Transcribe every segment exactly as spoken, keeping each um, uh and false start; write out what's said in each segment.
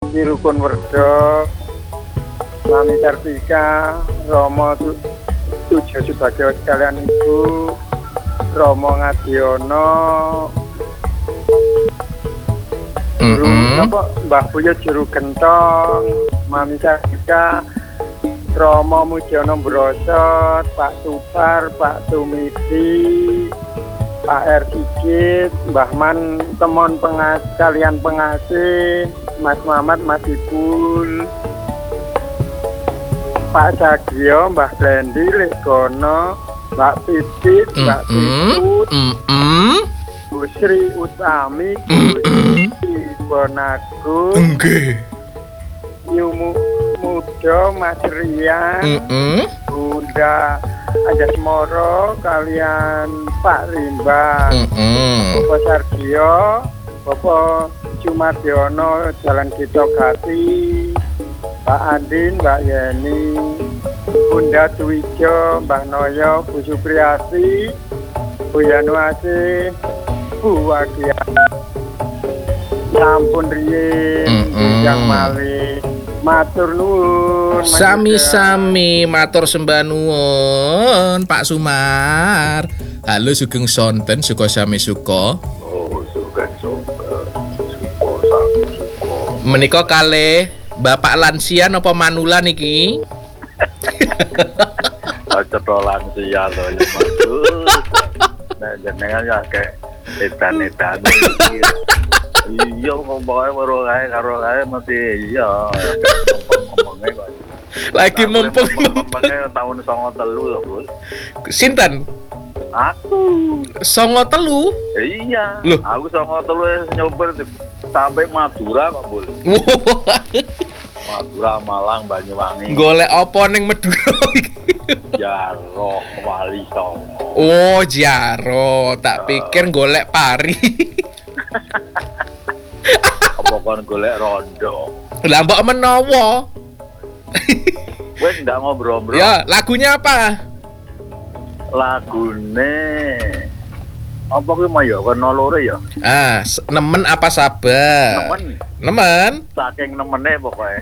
Dirukun Werdo, Mami Kartika, Romo Tujuh sebagai sekalian ibu, Romo Ngadiono, Juru, mm-hmm. apa, Mbah Buyo Juru Gentong, Mami Kartika, Romo Mujiono Brosot, Pak Supar, Pak Tumidi, Pak R. Sigit, Mbah Man, Temon pengas, kalian pengasih, Mas Muhammad, Mas Ibul, Pak Sagio, Mbah Blendi, Legono, Mbak Pipit, Mbak Piput, mm-hmm. Bu Sri Utami, Bu Sri Bonagung, okay. Yumu Mudo, Mas Rian, mm-hmm. Bunda Ajas Moro, kalian Pak Rimba, mm-hmm. Bapak Sargio, Bapak Jumadiono, Jalan Gito Gati, Pak Andin, Mbak Yeni, Bunda Tuwijo, Mbah Noyo, Bu Supriyasi, Bu Yanuasi, Bu Wagia, Sampun Rien, Bujang Mali, matur nuwun. Sami-sami matur sembah nuwun Pak Sumar. Halo Sugeng Sonten suka sami suka. Oh, Sugeng Sonten. Suka sami suka. Menika kalih Bapak lansia napa manula niki? Cetha lansia to ya Mas. Nah, jenengan ya kayak edan-edan. Iya ngomongnya baru kae karo kae mesti iya. Ngomongnya kok. Lagi mumpung ngomongnya tahun songo telu lho, Bos. Sinten? Aku. Songo telu? Iya. Loh. Aku songo telu nyopir sampai Madura kok, Bos. Madura, Malang, Banyuwangi. Golek apa ning Madura iki? Jaro Wali Songo. Oh, Jaro. Tak pikir golek pari. Apa kon golek rondo? Lah mbok menawa. Wes ndak ngobrol-ngobrol. Ya, lagunya apa? Lagune apa kuwi mau ya kono lore ya? Ah, nemen apa sabar? Nemen. Nemen. Saking nemene pokoknya.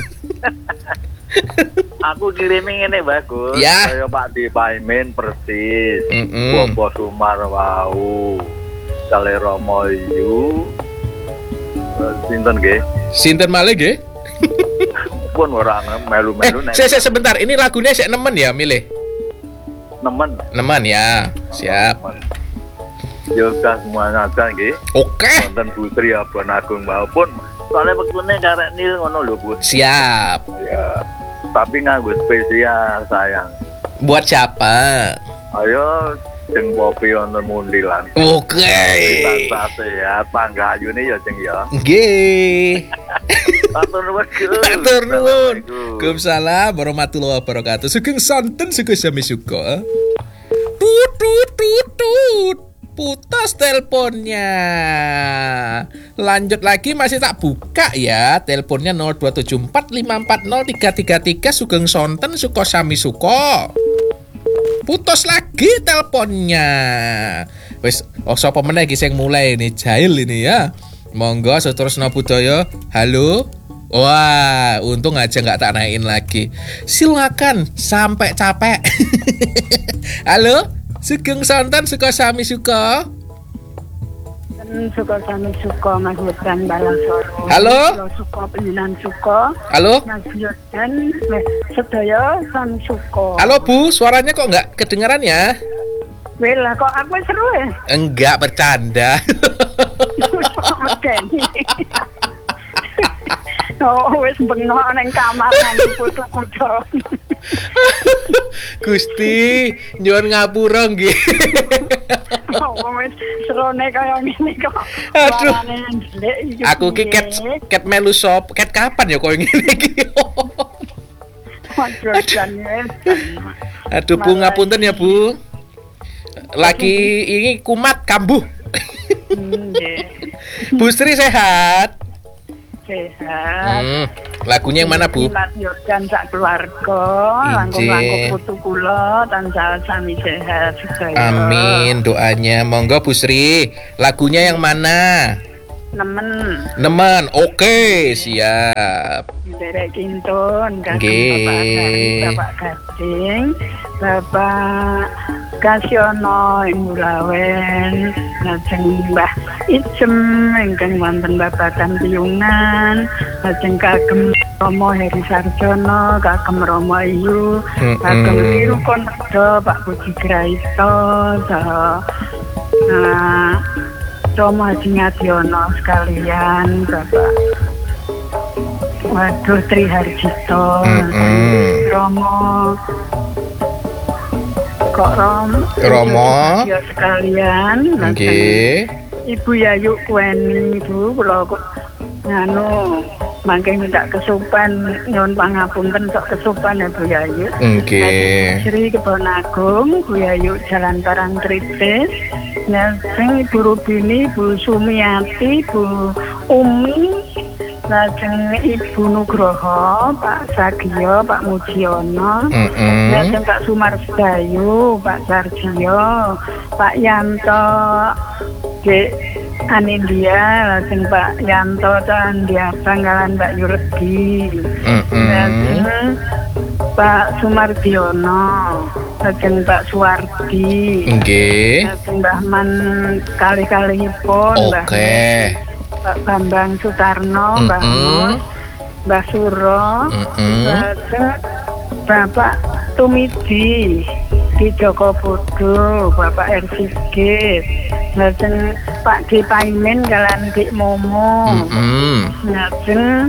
Aku kirimi ngene bagus. Ya. Kaya Pak Di Paimin persis. Mm-mm. Bobo Sumar wau. Kale Romo Yu. Sinten nggih? Sinten malih nggih? Pun ora melu-melu nek. Eh, se sebentar, ini lagunya sik nemen ya milih. Nemen. Nemen ya. Siap. Nemen. Yoga semuanya aja nggih. Oke. Wonten Putri Abon Agung maupun soalnya wektune karek nil ngono lho, Bu. Siap. Ya. Tapi nganggo spesial sayang. Buat siapa? Ayo jeng Popi wonten Mundilan. Oke. Tata sehat, tangga ayune ya jeng ya. Nggih. Matur nuwun. Matur nuwun. Waalaikumsalam warahmatullahi wabarakatuh. Sugeng santen suka sami suka. Tut tut tut tut. Putus teleponnya. Lanjut lagi masih tak buka ya. Teleponnya nol dua tujuh empat lima empat nol tiga tiga tiga. Sugeng sonten suka sami suka. Putus lagi teleponnya. Wis, oh sapa meneh iki sing mulai ini jahil ini ya. Monggo Sutrasna Budaya. Halo. Wah, untung aja nggak tak naikin lagi. Silakan sampai capek. Halo. Sugeng sonten suka sami suka. Suka sami suka Mas Yodan Balasoro. Halo. Suka penjenan suka. Halo. Mas Yodan sedaya sami suka. Halo Bu, suaranya kok nggak kedengaran ya? Wela kok aku seru ya? Enggak, bercanda. Oh, wis bengok nang kamar nang putu-putu. Gusti, nyuwun ngapura nggih. Oh, wis serone kaya ngene kok. Aduh. Aku ki ket ket melu sop, ket kapan ya koyo ngene iki. Aduh, Bu ngapunten ya, Bu. Lagi ini kumat kambuh. Bu Sri sehat? Sehat. Hmm, lagunya yang mana, Bu? Mas Yodan sak keluarga, langkung-langkung putu kula tansah sami sehat sedaya. Amin doanya. Monggo Bu Sri, lagunya yang mana? nemen. Nemen. Oke, siap. Derek Kinton, kagem Nggih. Bapak Gari, Bapak Gading, Bapak Kasyono ing Mulawen, lajeng Mbah Ijem ingkang wonten Babakan Piyungan, lajeng kagem Romo Heri Sarjono, kagem Romo Iyu, kagem Wiru Konedo, Pak Budi Graito, saha nah, Romo Haji Ngadiono sekalian, Bapak Waduh Tri Harjito, Mm-mm. Romo kok Rom Romo. ya sekalian, Nggih. Ibu Yayu Kueni Bu, kula kok nganu mangke minta kesupan nyuwun pangapunten sok kesupan ya Bu Yayu. Nggih. Sri Kebon Agung, Bu Yayu Jalan Parangtritis, Nyaseng Ibu Rubini, Bu Sumiati, Bu Umi, lajeng Ibu Nugroho, Pak Sagio, Pak Mujiono, Mm-mm. lajeng Pak Sumardayu, Pak Sarjio, Pak Yanto, Dek Anindia, lajeng Pak Yanto Candia Banggalan, Pak Yuredi, Mm-mm. lajeng Pak Sumardiono, lajeng Pak Suwardi, Nggih. lajeng Mbah Man kali-kalihipun, Mbah Oke. Pak Bambang Sutarno, Mbah Mm-mm. Mus, Mbah Suro, Mm-mm. lajeng Bapak Tumidi di Joko Bodo, Bapak R. Sigit, lajeng Pak D. Paimin kalian Dik Momo, Mm-mm. lajeng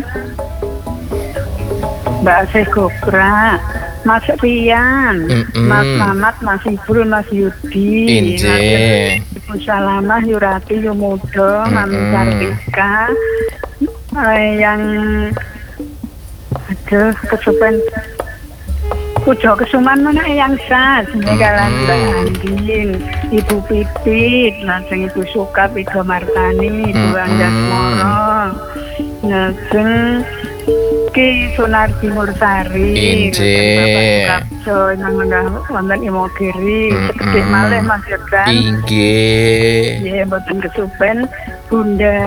Mbak Asih Gopra, Mas Pian, Mm-mm. Mas Mamat, Mas Ibul, Mas Yudi, Injih. Ibu Salamah, Yurati, Yumudo, Mami Mm-mm. Sartika, eh, yang aduh kesupen Pujo Kesuman mana yang sah, senekalan Mbak Andin, Ibu Pipit, lajeng Ibu Suka, Ibu Martani, Ibu Mm-mm. Anjasmoro, lajeng Ki Sunardi Mursari, Injih. Bapak Sukapso, yang mendah wonten Imogiri, Mm-mm. sekedhik malih Mas Yordan. Inggih. Ya, mboten kesupen Bunda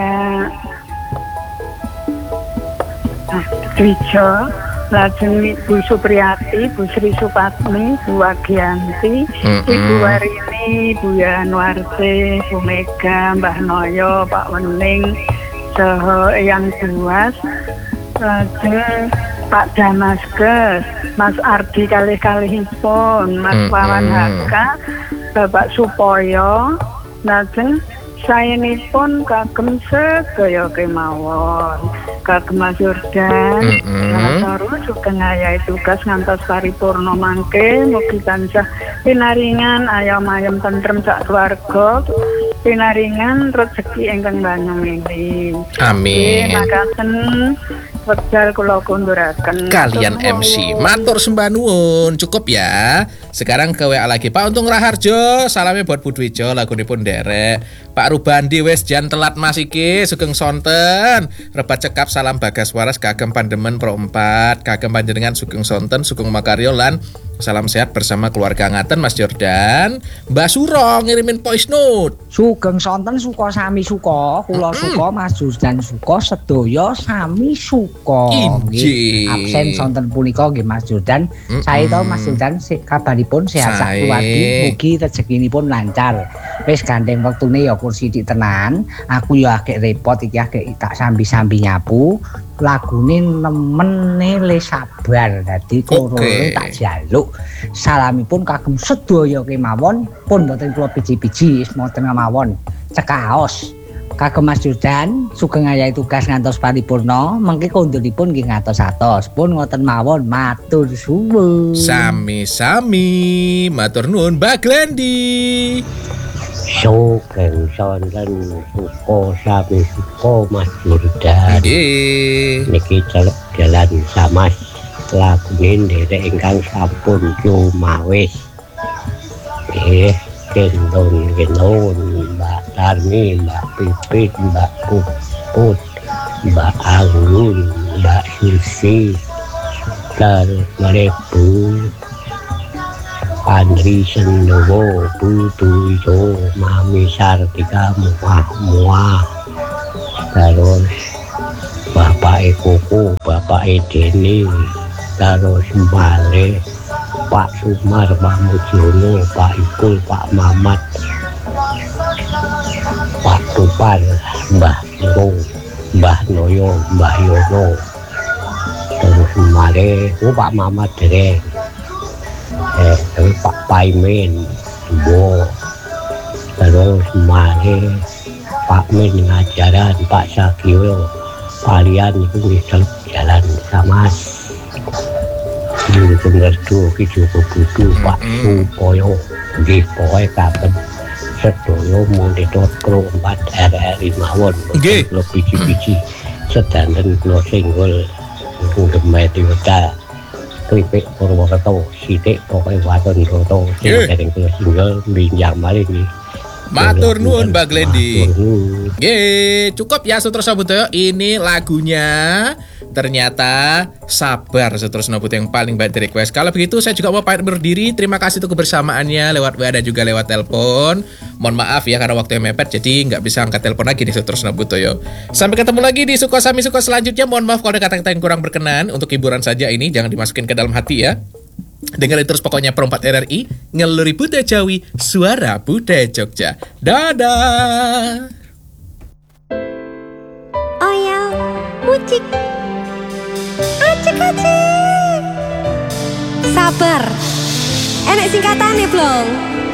ah, Dwijo, lajeng Ibu Supriyati, Bu Sri Supatmi, Bu Agianti, Mm-mm. Ibu Warini, Bu Yanwarse, Bu Mega, Mbah Noyo, Pak Wening, saha Eyang Buas, lajeng Pak Damaskes, Mas Ardi kalih-kalihipun, Mas Mm-mm. Wawan Haka, Bapak Supoyo, lajeng saenipun kagem sedaya kemawon, kagem Mas Yordan, Mm-mm. terus sugeng ayahi tugas ngantos paripurna mangke, mugi tansah pinaringan ayam-ayam tentrem sak keluarga, pinaringan rezeki ingkang banyak ini. Amin. Makaten wekdal kula kunduraken Kalian M C matur sembah nuwun. Cukup ya. Sekarang ke W A lagi Pak Untung Raharjo. Salamnya buat Bu Dwijo, lagunipun derek. Pak Rubandi wes jan telat Mas iki sugeng sonten. Rebat cekap salam Bagas Waras kagem pandemen pro empat. Kagem panjenengan sugeng sonten, sugeng makaryo lan salam sehat bersama keluarga ngaten Mas Jordan. Mbak Suro ngirimin voice note. Sugeng sonten suka sami suka, kula suka Mas Jordan suka, sedaya sami suka. Injih. Nggih. Absen sonten punika nggih Mas Jordan. Mm-mm. Saya tahu Mas Jordan si- kabaripun sehat sak Sae. keluarga, mugi rezekinipun lancar. Wis gandeng wektune ya kursi dik tenan. Aku ya agek repot iki agek tak sambi-sambi nyapu. Lagune nemene le sabar. Dadi kloro Oke. tak jaluk. Salamipun kagem sedaya kemawon, pun boten kula biji-biji mboten kemawon. Cekaos. Kagem Mas Jordan sugeng ayahi tugas ngantos paripurna, mengke konduripun nggih ngantos-atos. Pun ngoten mawon, matur suwun. Sami-sami. Matur nuwun Mbak Glendi. Sugeng sonten suka sami suka Mas Jordan. Nggih. Niki celuk jalan samas lagune nderek ingkang sampun cumawis. Nggih, gendong gendong Mbak Tarni, Mbak Pipit, Mbak Puput, Mbak Anggun, Mbak Susi, dan Melebu, Andri Sendowo, Putu Ijo, Mami Sartika, Muah Muah, terus Bapak Kuku, Bapak Deni, terus Male, Pak Sumar, Pak Mujono, Pak Ikul, Pak Mamat, Pak Tupar, Mbah Nung, Mbah Noyo, Mbah Yono, terus Male, oh Pak Mamat Dereng, eh, terus Pak Paimin, Bo, terus Male, Pak Min Ngajaran, Pak Sakio, Palian itu di dalam jalan sama di Pengerdu, Kijoko Budu, Pak Supoyo, di Poe Kapen, Sedoyo, Monitor Pro empat R R I Mawon, lo biji-biji, sedanten lo singgul, Gemet Yota, Kripik Purwokerto, Sidik Poe Waton Roto, sing lo singgul, Binjang Malini. Matur nuwun Mbak Glendi. Ye, cukup ya Sutresna Budaya. Ini lagunya ternyata Sabar Sutresna Budaya yang paling baik di request. Kalau begitu saya juga mau pamit undur diri. Terima kasih untuk kebersamaannya lewat W A dan juga lewat telepon. Mohon maaf ya karena waktunya mepet jadi nggak bisa angkat telepon lagi nih Sutresna Budaya. Sampai ketemu lagi di Suko Sami Suko selanjutnya. Mohon maaf kalau ada kata-kata yang kurang berkenan. Untuk hiburan saja ini, jangan dimasukin ke dalam hati ya. Dengerin terus pokoknya Perempat R R I, ngeluri budaya Jawi, suara budaya Jogja. Dadah. Oyang mucik, acik-acik. Sabar, enek singkatannya belum?